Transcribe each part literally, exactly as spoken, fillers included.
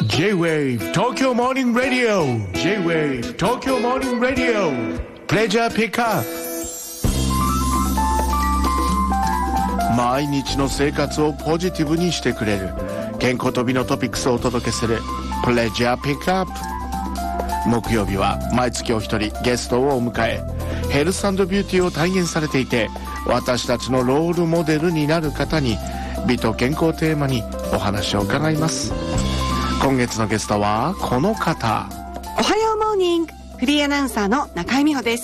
J-Wave 東京モーニングラディオ J-Wave 東京モーニングラディオプレジャーピックアップ。毎日の生活をポジティブにしてくれる健康と美のトピックスをお届けするプレジャーピックアップ。木曜日は毎月お一人ゲストをお迎え、ヘルス&ビューティーを体現されていて、私たちのロールモデルになる方に美と健康をテーマにお話を伺います。今月のゲストはこの方。 おはようモーニング、フリーアナウンサーの中井美穂です。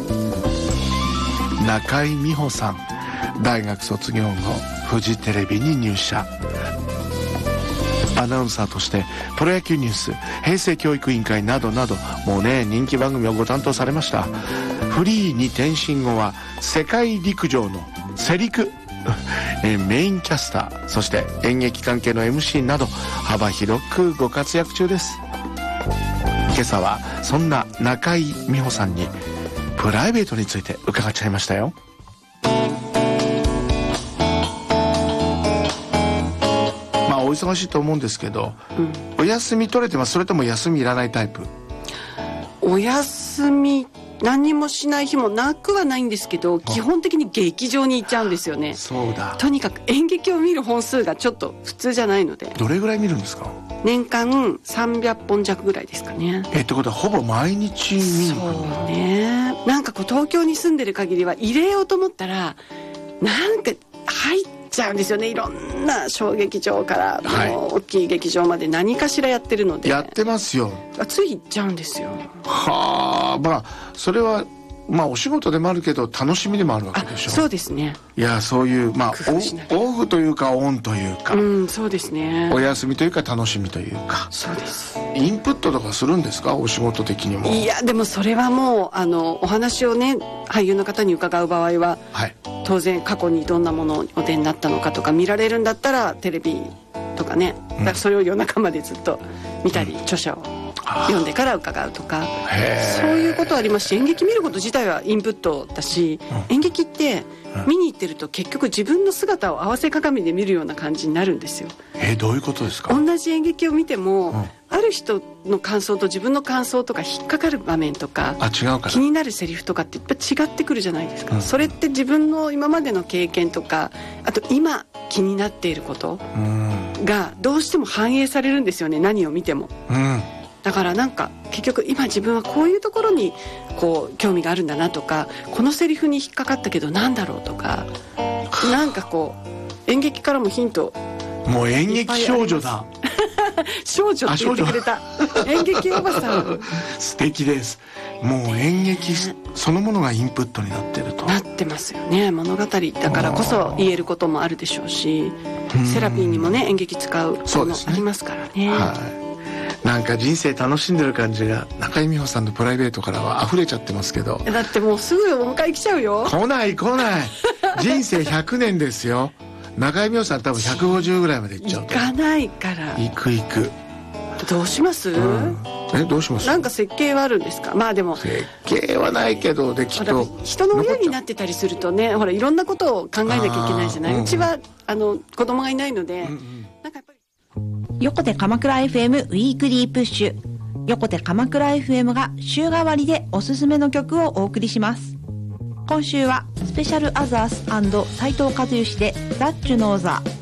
中井美穂さん、大学卒業後フジテレビに入社。アナウンサーとしてプロ野球ニュース、平成教育委員会などなど、もうね、人気番組をご担当されました。フリーに転身後は世界陸上のセリクメインキャスター、そして演劇関係の エムシー など幅広くご活躍中です。今朝はそんな中井美穂さんにプライベートについて伺っちゃいましたよ。まあお忙しいと思うんですけど、うん、お休み取れてます？それとも休みいらないタイプ？ お休み何もしない日もなくはないんですけど、基本的に劇場に行っちゃうんですよね。 そうだ。 とにかく演劇を見る本数がちょっと普通じゃないので。 どれぐらい見るんですか？ 年間さんびゃっぽん弱ぐらいですかね。 えってことはほぼ毎日見に行くんだ。 そうね。なんかこう東京に住んでる限りは入れようと思ったらなんか入っちゃうんですよね。いろんな小劇場から、はい、もう大きい劇場まで何かしらやってるので。 やってますよ。 つい行っちゃうんですよ。 はあ、まあそれはまあお仕事でもあるけど楽しみでもあるわけでしょ。 そうですね。 いや、そういうまあオフというかオンというか、 うん、そうですね。 お休みというか楽しみというか。 そうです。 インプットとかするんですか、お仕事的にも？ いや、でもそれはもうあのお話をね、俳優の方に伺う場合は、はい、当然過去にどんなものをお出になったのかとか見られるんだったらテレビとかね、だからそれを夜中までずっと見たり、うん、著者を読んでから伺うとか、そういうことはありますし、演劇見ること自体はインプットだし、うん、演劇って見に行ってると結局自分の姿を合わせ鏡で見るような感じになるんですよ。 えー、どういうことですか？ 同じ演劇を見ても、うん、ある人の感想と自分の感想とか引っかかる場面とか、 あ、違うから、 気になるセリフとかってやっぱ違ってくるじゃないですか、うん、それって自分の今までの経験とか、あと今気になっていることがどうしても反映されるんですよね、何を見ても、うん、だからなんか結局今自分はこういうところにこう興味があるんだなとか、このセリフに引っかかったけどなんだろうとか、なんかこう演劇からもヒント、 もう演劇少女だ少女って言ってくれた演劇おばさん素敵です。もう演劇そのものがインプットになってるとなってますよね。物語だからこそ言えることもあるでしょうし、セラピーにもね演劇使うものありますからね。はい、 なんか人生楽しんでる感じが中井美穂さんのプライベートからは溢れちゃってますけど。 だってもうすぐお迎え来ちゃうよ。 来ない来ない人生ひゃくねんですよ。中井美穂さん多分ひゃくごじゅうぐらいまでいっちゃうと。 行かないから行く行く。 どうします、うん、 えどうします？ なんか設計はあるんですか？まあでも設計はないけど、できっと人の親になってたりするとね、ほらいろんなことを考えなきゃいけないじゃない。 う, うちはあの子供がいないので、うんうん、なんかやっぱり横手鎌倉 エフエム ウィークリープッシュ、横手鎌倉 エフエム が週替わりでおすすめの曲をお送りします。今週はスペシャルアザース&斉藤和義でザッチュノーザー。